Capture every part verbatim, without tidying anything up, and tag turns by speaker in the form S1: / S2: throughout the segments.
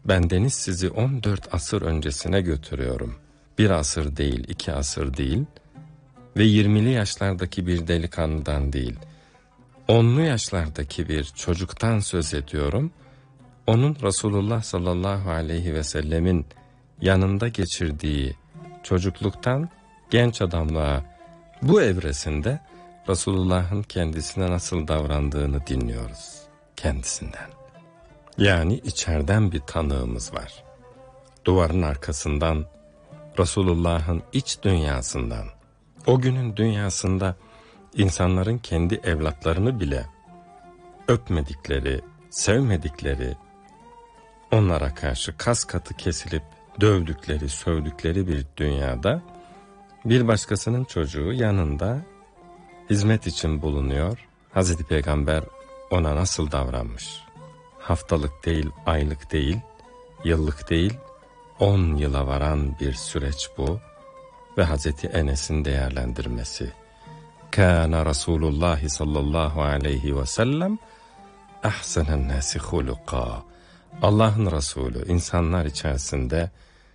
S1: bendeniz sizi on dört asır öncesine götürüyorum. Bir asır değil, iki asır değil ve yirmili yaşlardaki bir delikanlıdan değil, onlu yaşlardaki bir çocuktan söz ediyorum. Onun Resulullah sallallahu aleyhi ve sellemin yanında geçirdiği çocukluktan genç adamlığa, bu evresinde Resulullah'ın kendisine nasıl davrandığını dinliyoruz kendisinden. Yani içeriden bir tanığımız var. Duvarın arkasından, Resulullah'ın iç dünyasından, o günün dünyasında insanların kendi evlatlarını bile öpmedikleri, sevmedikleri, onlara karşı kas katı kesilip dövdükleri, sövdükleri bir dünyada bir başkasının çocuğu yanında hizmet için bulunuyor. Hazreti Peygamber ona nasıl davranmış? Haftalık değil, aylık değil, yıllık değil, on yıla varan bir süreç bu ve Hazreti Enes'in değerlendirmesi. Kâne Resulullah sallallahu aleyhi ve sellem ahsenen nâsi huluka. Allah'ın Resulü insanlar içerisinde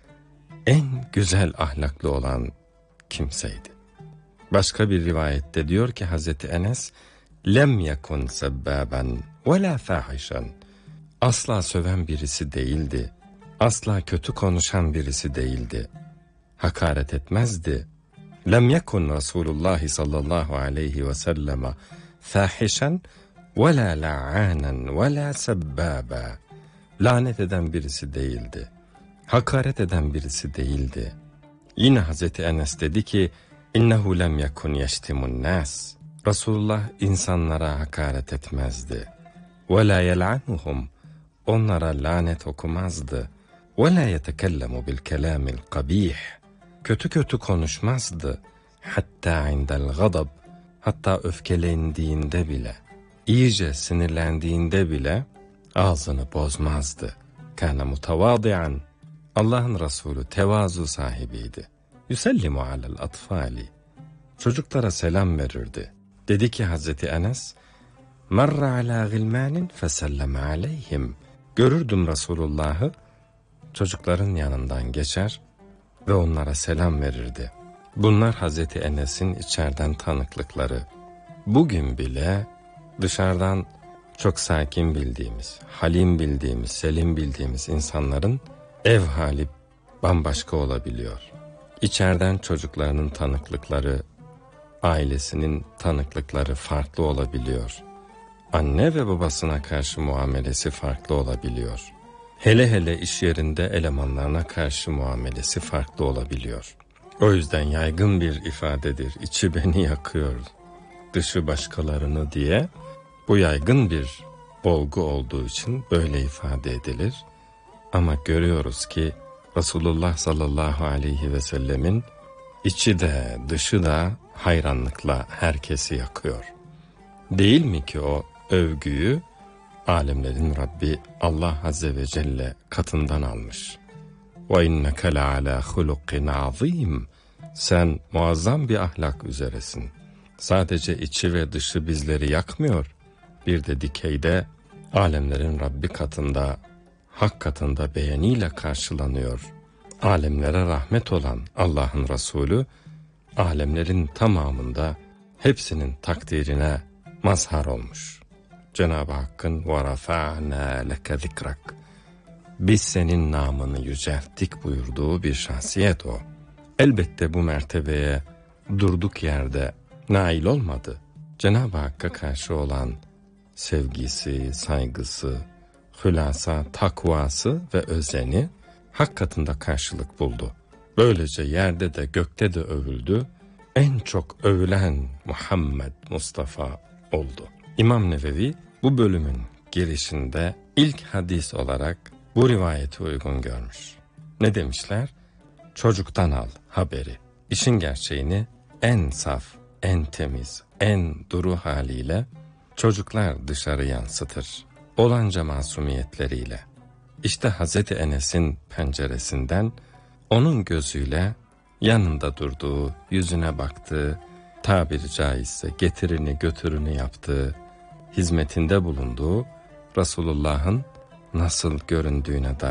S1: en güzel ahlaklı olan kimseydi. Başka bir rivayette diyor ki Hazreti Enes, lem yekun sebbaben ve la fahişan. Asla söven birisi değildi. Asla kötü konuşan birisi değildi. Hakaret etmezdi. Lem yekun Resulullah sallallahu aleyhi ve sellem fahişan ve la la'anen ve la sebbaba. Lanet eden birisi değildi. Hakaret eden birisi değildi. Yine Hazreti Enes dedi ki, İnnehu lem yekun yeştimun nas. Resulullah insanlara hakaret etmezdi. Ve la yel'anuhum. Onlara lanet okumazdı. Ve la yetekellemu bil kelamil kabih. Kötü kötü konuşmazdı. Hatta indel gadab. Hatta öfkelendiğinde bile, iyice sinirlendiğinde bile ağzını bozmazdı. Kâne mutevâdi'an. Allah'ın Resulü tevazu sahibiydi. Yüsellimu alel atfali. Çocuklara selam verirdi. Dedi ki Hazreti Enes, marra ala gilmanin feselleme aleyhim. Görürdüm Resulullah'ı, çocukların yanından geçer ve onlara selam verirdi. Bunlar Hazreti Enes'in içeriden tanıklıkları. Bugün bile dışarıdan çok sakin bildiğimiz, halim bildiğimiz, selim bildiğimiz insanların ev hali bambaşka olabiliyor. İçeriden çocuklarının tanıklıkları, ailesinin tanıklıkları farklı olabiliyor. Anne ve babasına karşı muamelesi farklı olabiliyor. Hele hele iş yerinde elemanlarına karşı muamelesi farklı olabiliyor. O yüzden yaygın bir ifadedir. İçi beni yakıyor, dışı başkalarını diye. Bu yaygın bir olgu olduğu için böyle ifade edilir. Ama görüyoruz ki Resulullah sallallahu aleyhi ve sellemin içi de dışı da hayranlıkla herkesi yakıyor. Değil mi ki o övgüyü alemlerin Rabbi Allah Azze ve Celle katından almış. وَاِنَّكَ لَعَلَى خُلُقٍ عَظِيمٍ. Sen muazzam bir ahlak üzeresin. Sadece içi ve dışı bizleri yakmıyor. Bir de dikeyde alemlerin Rabbi katında, hak katında beğeniyle karşılanıyor. Alemlere rahmet olan Allah'ın Resulü, alemlerin tamamında hepsinin takdirine mazhar olmuş. Cenab-ı Hakk'ın وَرَفَعْنَا لَكَ ذِكْرَكَ. Biz senin namını yücelttik buyurduğu bir şahsiyet o. Elbette bu mertebeye durduk yerde nail olmadı. Cenab-ı Hakk'a karşı olan sevgisi, saygısı, hülasa, takvası ve özeni hak katında karşılık buldu. Böylece yerde de gökte de övüldü. En çok övülen Muhammed Mustafa oldu. İmam Nevevi bu bölümün girişinde ilk hadis olarak bu rivayeti uygun görmüş. Ne demişler? Çocuktan al haberi. İşin gerçeğini en saf, en temiz, en duru haliyle çocuklar dışarı yansıtır. Olanca masumiyetleriyle. İşte Hazreti Enes'in penceresinden onun gözüyle yanında durduğu, yüzüne baktığı, tabiri caizse getirini götürünü yaptığı, hizmetinde bulunduğu Resulullah'ın nasıl göründüğüne dair